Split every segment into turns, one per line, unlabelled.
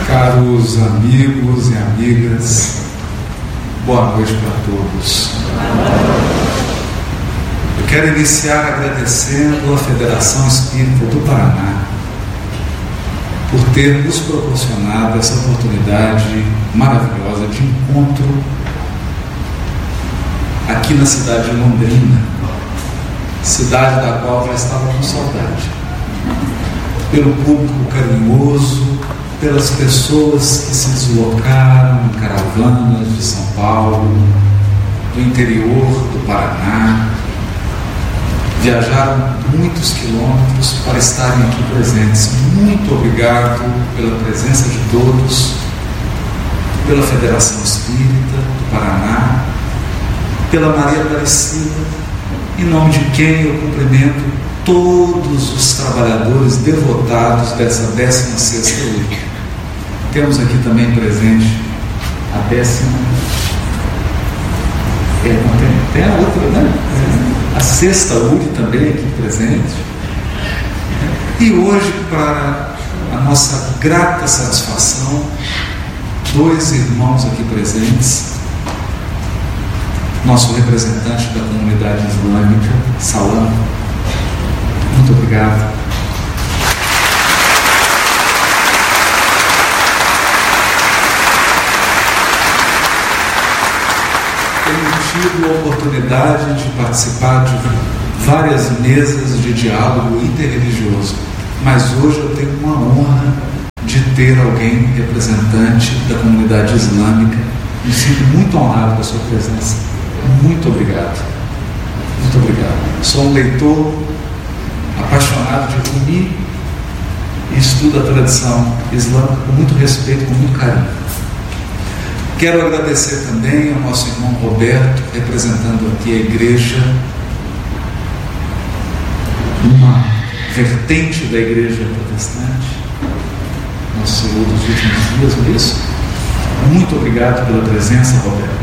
Caros amigos e amigas, boa noite para todos. Eu quero iniciar agradecendo à Federação Espírita do Paraná por ter nos proporcionado essa oportunidade maravilhosa de encontro aqui na cidade de Londrina, cidade da qual já estava com saudade, pelo público carinhoso, pelas pessoas que se deslocaram em caravanas de São Paulo, do interior do Paraná, viajaram muitos quilômetros para estarem aqui presentes. Muito obrigado pela presença de todos, pela Federação Espírita do Paraná, pela Maria Aparecida, em nome de quem eu cumprimento todos os trabalhadores devotados dessa 16ª URI. Temos aqui também presente a 10ª, tem a outra, né? A 6ª URI também aqui presente. E hoje, para a nossa grata satisfação, 2 irmãos aqui presentes, nosso representante da comunidade islâmica, Salam. Muito obrigado. Tenho tido a oportunidade de participar de várias mesas de diálogo interreligioso, mas hoje eu tenho uma honra de ter alguém representante da comunidade islâmica. Me sinto muito honrado com a sua presença. Muito obrigado. Muito obrigado. Sou um leitor apaixonado de Rumi e estudo a tradição islâmica com muito respeito, com muito carinho. Quero agradecer também ao nosso irmão Roberto, representando aqui a igreja, uma vertente da igreja protestante, nosso Senhor dos últimos dias, por isso. Muito obrigado pela presença, Roberto.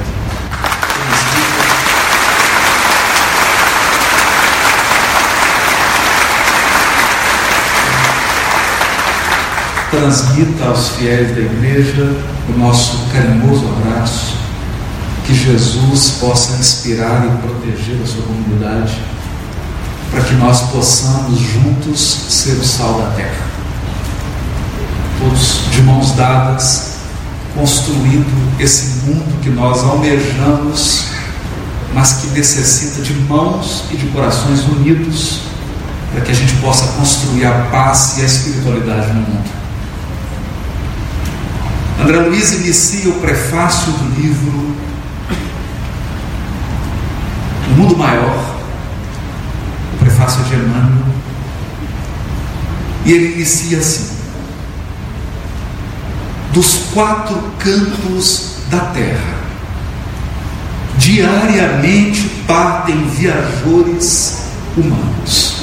Transmita aos fiéis da igreja o nosso carinhoso abraço, que Jesus possa inspirar e proteger a sua comunidade, para que nós possamos juntos ser o sal da terra, todos de mãos dadas, construindo esse mundo que nós almejamos, mas que necessita de mãos e de corações unidos, para que a gente possa construir a paz e a espiritualidade no mundo. André Luiz inicia o prefácio do livro O Mundo Maior, o prefácio de Emmanuel, e ele inicia assim: dos 4 cantos da terra, diariamente partem viajores humanos,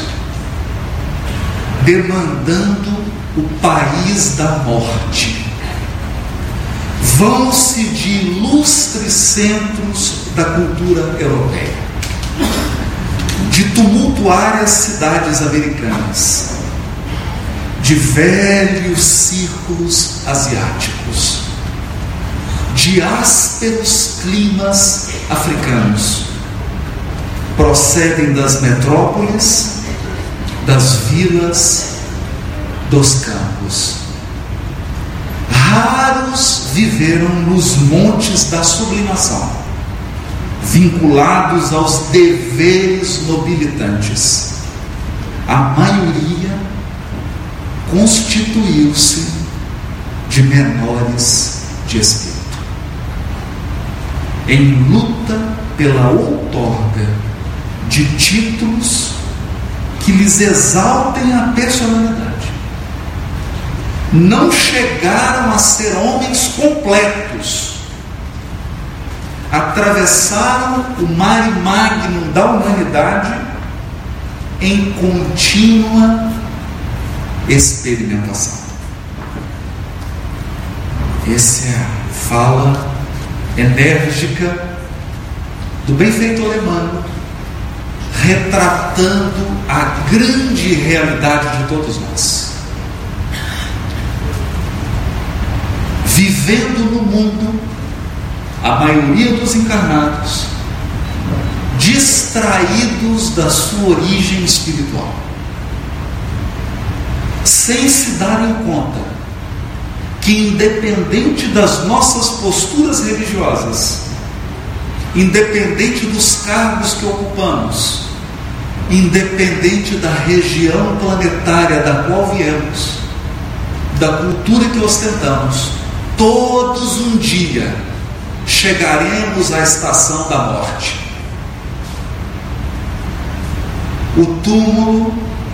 demandando o país da morte. Vão-se de ilustres centros da cultura europeia, de tumultuárias cidades americanas, de velhos círculos asiáticos, de ásperos climas africanos. Procedem das metrópoles, das vilas, dos campos. Raros viveram nos montes da sublimação, vinculados aos deveres nobilitantes. A maioria constituiu-se de menores de espírito, em luta pela outorga de títulos que lhes exaltem a personalidade. Não chegaram a ser homens completos. Atravessaram o mare magnum da humanidade em contínua experimentação. Essa é a fala enérgica do benfeitor Emmanuel, retratando a grande realidade de todos nós. vivendo no mundo, a maioria dos encarnados, distraídos da sua origem espiritual, sem se darem conta que, independente das nossas posturas religiosas, independente dos cargos que ocupamos, independente da região planetária da qual viemos, da cultura que ostentamos, todos um dia chegaremos à estação da morte. O túmulo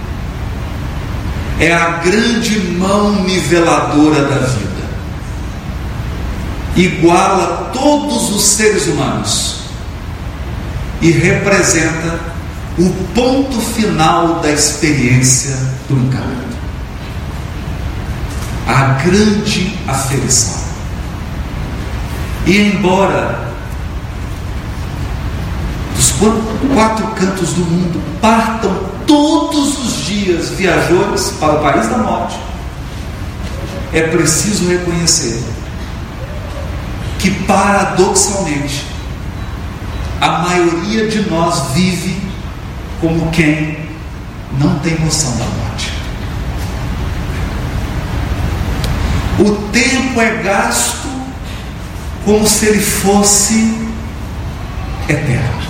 é a grande mão niveladora da vida, iguala todos os seres humanos e representa o ponto final da experiência do encarnado, a grande aferição. E embora dos 4 cantos do mundo partam todos os dias viajores para o país da morte, é preciso reconhecer que, paradoxalmente, a maioria de nós vive como quem não tem noção da morte. O tempo é gasto como se ele fosse eterno.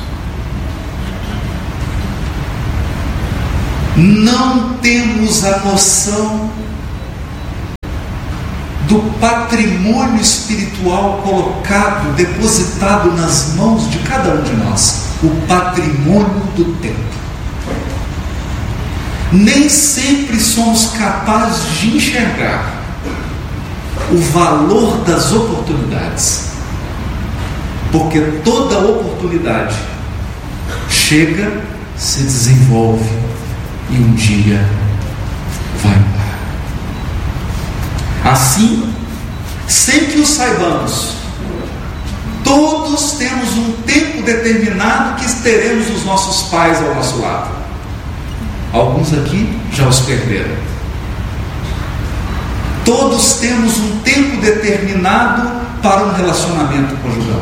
Não temos a noção do patrimônio espiritual colocado, depositado nas mãos de cada um de nós, o patrimônio do tempo. Nem sempre somos capazes de enxergar o valor das oportunidades, porque toda oportunidade chega, se desenvolve e um dia vai embora. Assim, sem que o saibamos, todos temos um tempo determinado que teremos os nossos pais ao nosso lado. Alguns aqui já os perderam. Todos temos um tempo determinado para um relacionamento conjugal,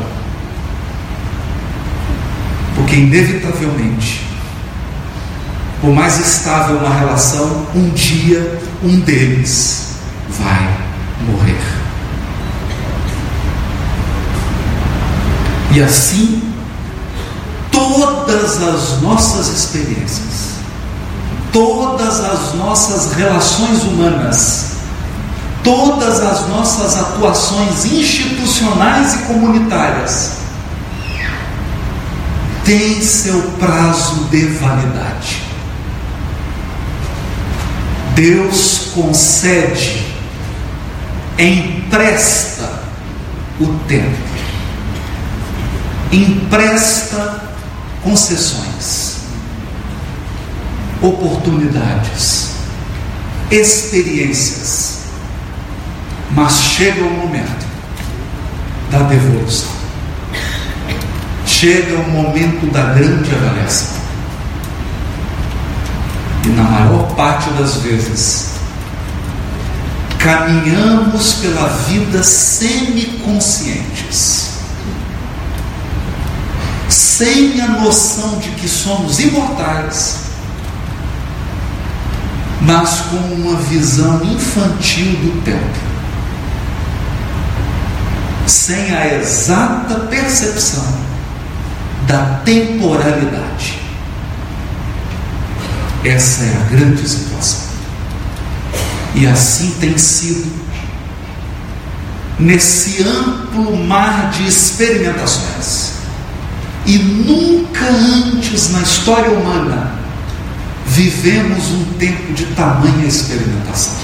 porque inevitavelmente, por mais estável uma relação, um dia um deles vai morrer. E assim, todas as nossas experiências, todas as nossas relações humanas, todas as nossas atuações institucionais e comunitárias têm seu prazo de validade. Deus concede, empresta o tempo, empresta concessões, oportunidades, experiências, mas chega o momento da devolução, chega o momento da grande avaliação. E na maior parte das vezes, caminhamos pela vida semiconscientes, sem a noção de que somos imortais, mas com uma visão infantil do tempo, sem a exata percepção da temporalidade. Essa é a grande situação. E assim tem sido nesse amplo mar de experimentações. E nunca antes na história humana vivemos um tempo de tamanha experimentação.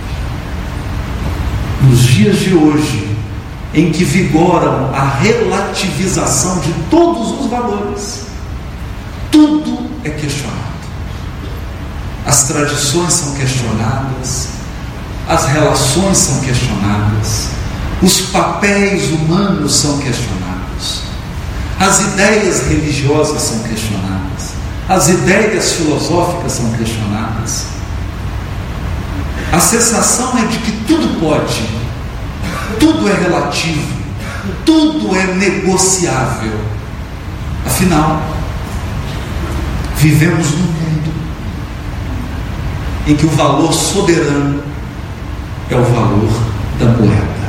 Nos dias de hoje, em que vigoram a relativização de todos os valores, tudo é questionado. As tradições são questionadas, as relações são questionadas, os papéis humanos são questionados, as ideias religiosas são questionadas, as ideias filosóficas são questionadas. A sensação é de que tudo pode tudo é relativo, tudo é negociável. Afinal, vivemos num mundo em que o valor soberano é o valor da moeda.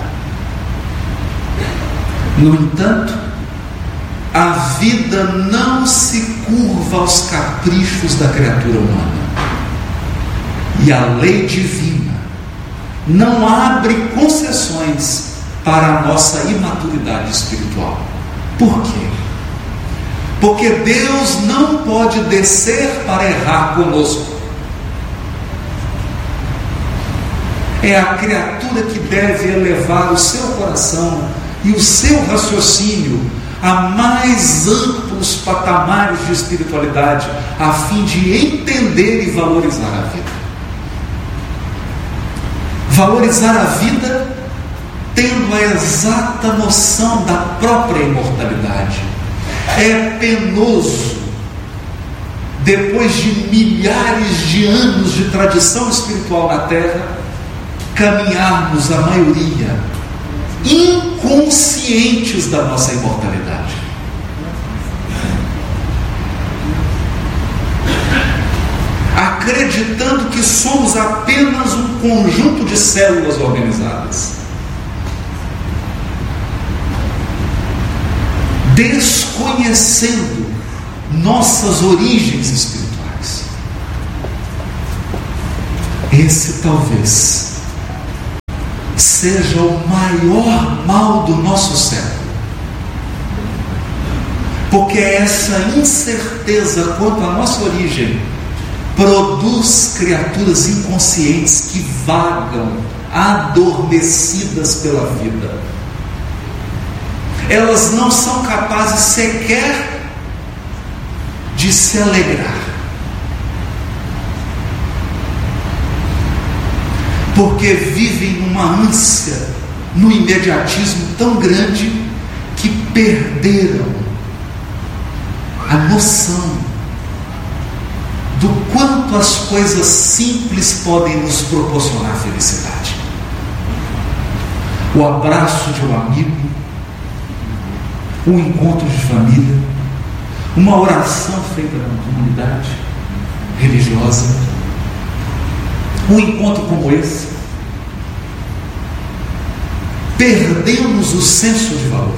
No entanto, a vida não se curva aos caprichos da criatura humana, e a lei divina não abre concessões para a nossa imaturidade espiritual. Por quê? Porque Deus não pode descer para errar conosco. É a criatura que deve elevar o seu coração e o seu raciocínio a mais amplos patamares de espiritualidade, a fim de entender e valorizar a vida. Valorizar a vida tendo a exata noção da própria imortalidade. É penoso, depois de milhares de anos de tradição espiritual na Terra, caminharmos, a maioria, inconscientes da nossa imortalidade. Acreditando que somos apenas um conjunto de células organizadas, desconhecendo nossas origens espirituais. Esse talvez seja o maior mal do nosso século, porque essa incerteza quanto à nossa origem produz criaturas inconscientes que vagam, adormecidas pela vida. Elas não são capazes sequer de se alegrar, porque vivem numa ânsia, num imediatismo tão grande que perderam a noção do quanto as coisas simples podem nos proporcionar felicidade. O abraço de um amigo, um encontro de família, uma oração feita na comunidade religiosa, um encontro como esse. Perdemos o senso de valor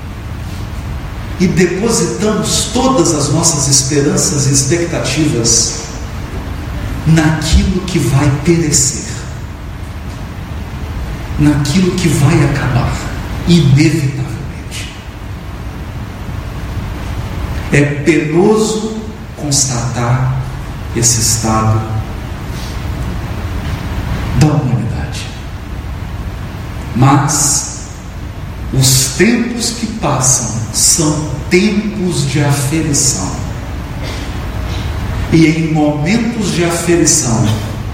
e depositamos todas as nossas esperanças e expectativas naquilo que vai perecer, naquilo que vai acabar, inevitavelmente. É penoso constatar esse estado da humanidade, mas os tempos que passam são tempos de aferição, e em momentos de aferição,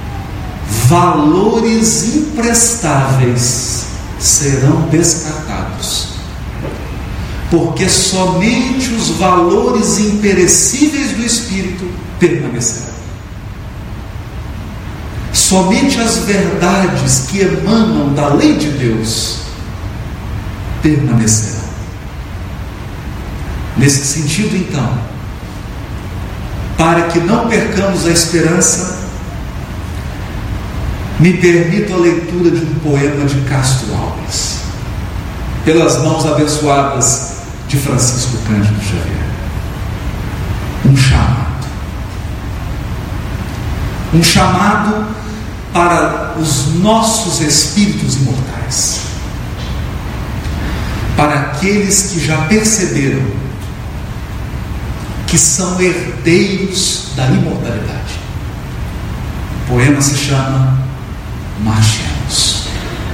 valores imprestáveis serão descartados, porque somente os valores imperecíveis do Espírito permanecerão. Somente as verdades que emanam da lei de Deus permanecerão. Nesse sentido, então, para que não percamos a esperança, me permito a leitura de um poema de Castro Alves, pelas mãos abençoadas de Francisco Cândido Xavier. Um chamado para os nossos espíritos imortais, para aqueles que já perceberam que são herdeiros da imortalidade. O poema se chama Marchemos.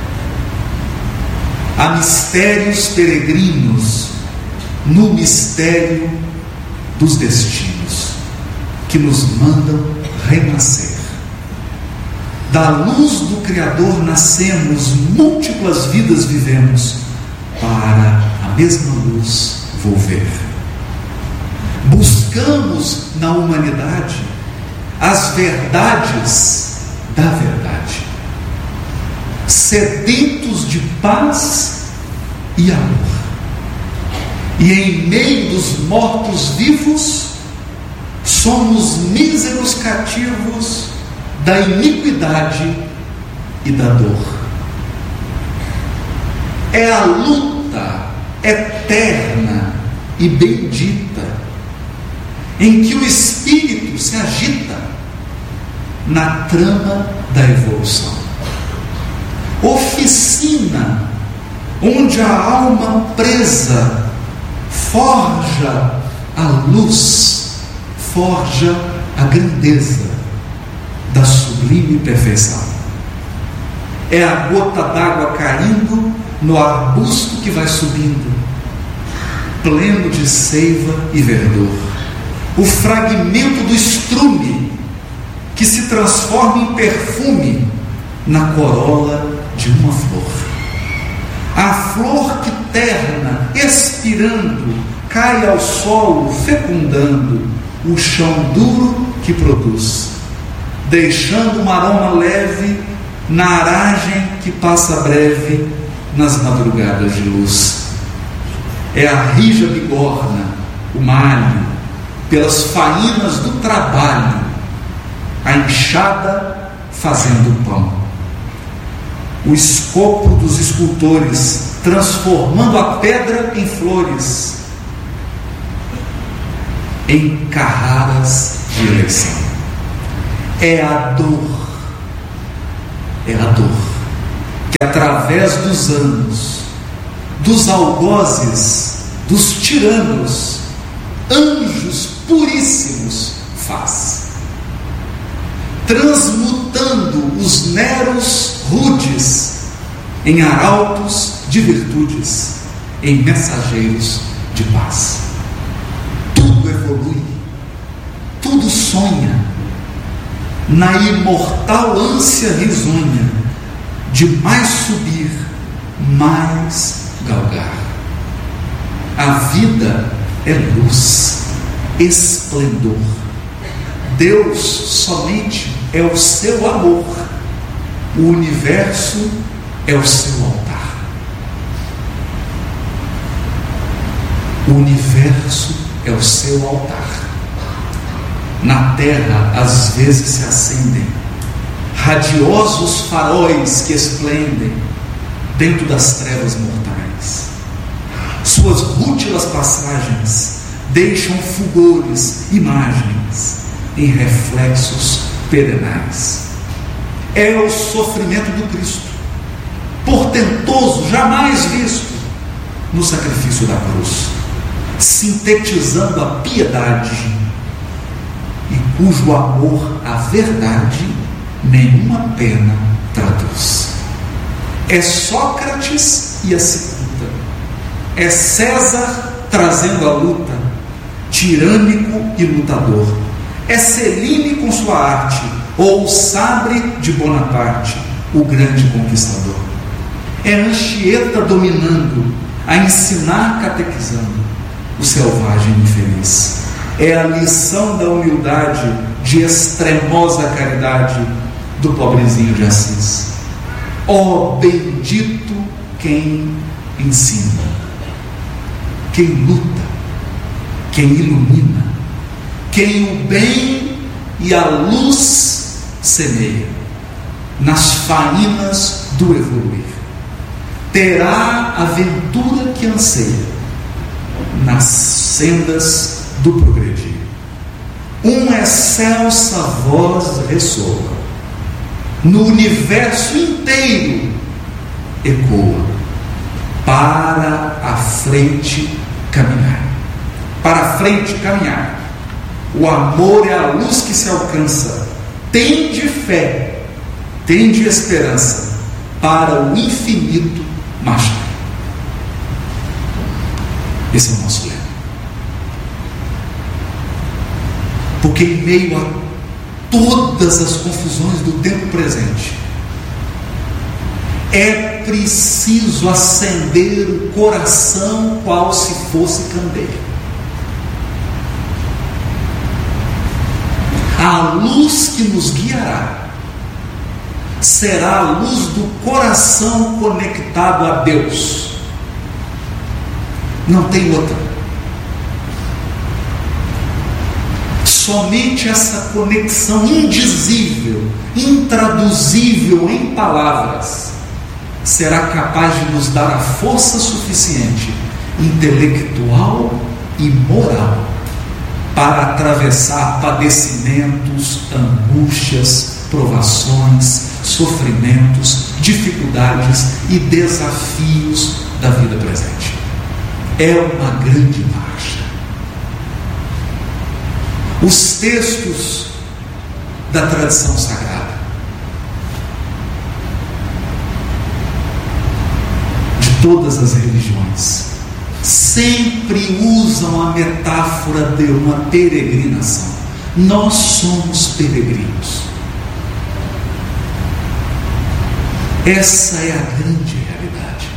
Há mistérios peregrinos no mistério dos destinos que nos mandam renascer. Da luz do Criador nascemos, múltiplas vidas vivemos, para a mesma luz volver. Buscamos na humanidade as verdades da verdade. sedentos de paz e amor. E em meio dos mortos-vivos, somos míseros cativos da iniquidade e da dor. É a luta eterna e bendita em que o espírito se agita na trama da evolução. Oficina onde a alma presa forja a luz, forja a grandeza da sublime perfeição. É a gota d'água caindo no arbusto que vai subindo, pleno de seiva e verdor. O fragmento do estrume que se transforma em perfume na corola de uma flor. A flor que terna, expirando, cai ao solo, fecundando o chão duro que produz, deixando um aroma leve na aragem que passa breve nas madrugadas de luz. É a rija bigorna, o malho, pelas faínas do trabalho, a enxada fazendo o pão. O escopo dos escultores transformando a pedra em flores, em carraras de eleição. É a dor que através dos anos, dos algozes, dos tiranos, anjos puríssimos faz, transmutando os neros rudes em arautos de virtudes, em mensageiros de paz. Tudo evolui, tudo sonha na imortal ânsia risonha de mais subir, mais galgar. A vida é luz, esplendor. Deus somente é o seu amor. O universo é o seu altar. O universo é o seu altar. Na terra, às vezes se acendem radiosos faróis que esplendem dentro das trevas mortais. Suas rútilas passagens deixam fulgores, imagens em reflexos perenais. É o sofrimento do Cristo, portentoso, jamais visto no sacrifício da cruz, sintetizando a piedade e cujo amor à verdade nenhuma pena traduz. É Sócrates e a cicuta, é César trazendo a luta, tirânico e lutador, é Celine com sua arte, ou o sabre de Bonaparte, o grande conquistador. É Anchieta dominando, a ensinar catequizando o selvagem infeliz. É a lição da humildade, de extremosa caridade do pobrezinho de Assis. Ó bendito quem ensina, quem luta, quem ilumina, quem o bem e a luz semeia nas faínas do evoluir. Terá a ventura que anseia nas sendas do progredir. Uma excelsa voz ressoa, no universo inteiro ecoa, para a frente caminhar. Para a frente caminhar. O amor é a luz que se alcança. Tende fé, tende esperança para o infinito marchar. Esse é o nosso lema. Porque em meio a todas as confusões do tempo presente, é preciso acender o coração qual se fosse candeia. A luz que nos guiará será a luz do coração conectado a Deus. Não tem outra. Somente essa conexão indizível, intraduzível em palavras, será capaz de nos dar a força suficiente, intelectual e moral, para atravessar padecimentos, angústias, provações, sofrimentos, dificuldades e desafios da vida presente. É uma grande marcha. Os textos da tradição sagrada, de todas as religiões, sempre usam a metáfora de uma peregrinação. Nós somos peregrinos. Essa é a grande realidade.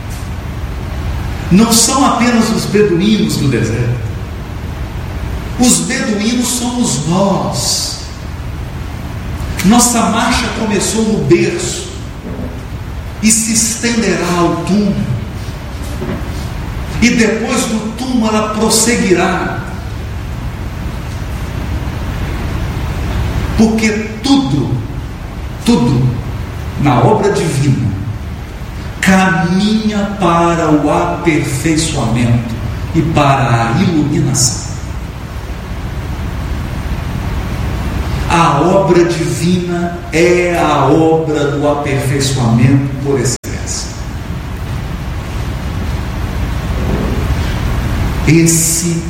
Não são apenas os beduínos do deserto. Os beduínos somos nós. Nossa marcha começou no berço e se estenderá ao túmulo. E depois do túmulo ela prosseguirá. Porque tudo na obra divina caminha para o aperfeiçoamento e para a iluminação. A obra divina é a obra do aperfeiçoamento por excelência. Esse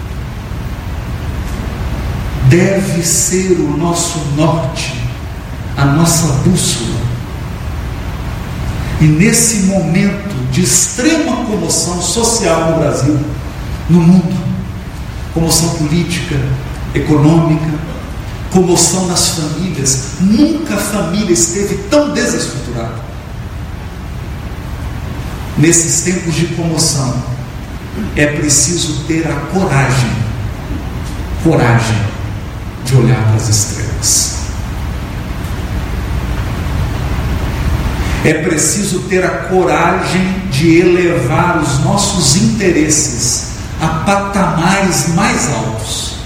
deve ser o nosso norte, a nossa bússola. E nesse momento de extrema comoção social no Brasil, no mundo, comoção política, econômica, comoção nas famílias, nunca a família esteve tão desestruturada. Nesses tempos de comoção, é preciso ter a coragem de olhar para as estrelas. É preciso ter a coragem de elevar os nossos interesses a patamares mais altos.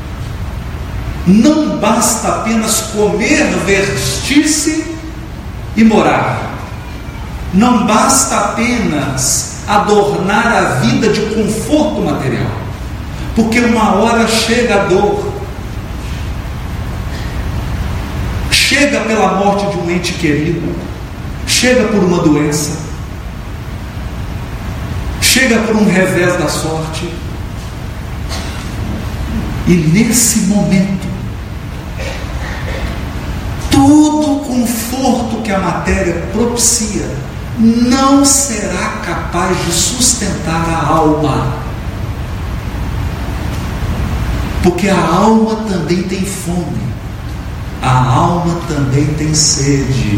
Não basta apenas comer, vestir-se e morar. Não basta apenas adornar a vida de conforto material, porque uma hora chega a dor, chega pela morte de um ente querido, chega por uma doença, chega por um revés da sorte. E nesse momento, todo o conforto que a matéria propicia não será capaz de sustentar a alma, porque a alma também tem fome, a alma também tem sede.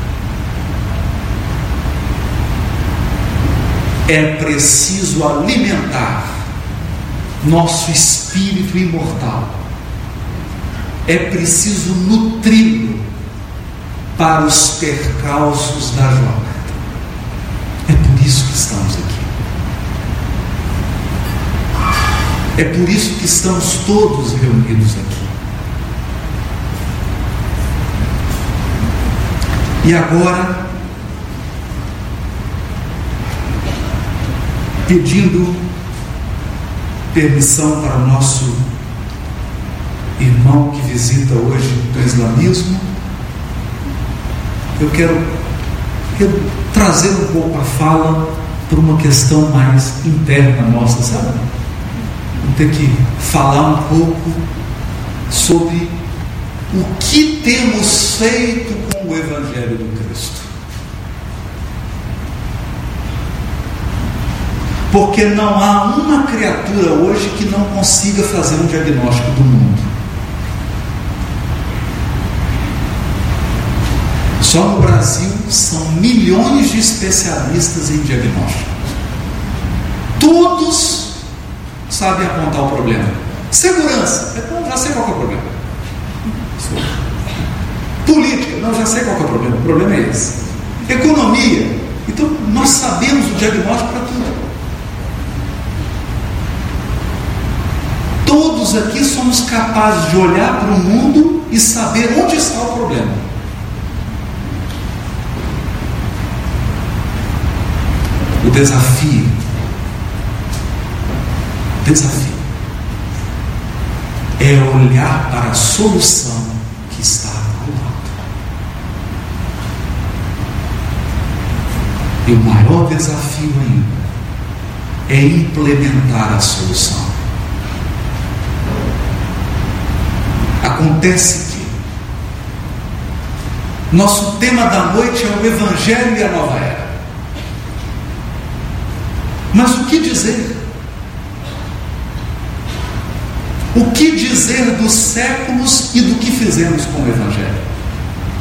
É preciso alimentar nosso espírito imortal. É preciso nutri-lo para os percalços da jornada. É por isso que estamos aqui. É por isso que estamos todos reunidos aqui. E agora, pedindo permissão para o nosso irmão que visita hoje o islamismo, eu quero trazer um pouco a fala para uma questão mais interna nossa, sabe? Vou ter que falar um pouco sobre o que temos feito com o Evangelho do Cristo. Porque não há uma criatura hoje que não consiga fazer um diagnóstico do mundo. Só no Brasil são milhões de especialistas em diagnóstico. Todos sabem apontar o problema. Segurança, já sei qual é o problema. Política, não, já sei qual que é o problema é esse. Economia, então nós sabemos o diagnóstico para tudo. Todos aqui somos capazes de olhar para o mundo e saber onde está o problema. O desafio é olhar para a solução que está ao lado. E o maior desafio ainda é implementar a solução. Acontece que nosso tema da noite é o Evangelho e a Nova Era. Mas o que dizer? O que dizer dos séculos e do que fizemos com o Evangelho?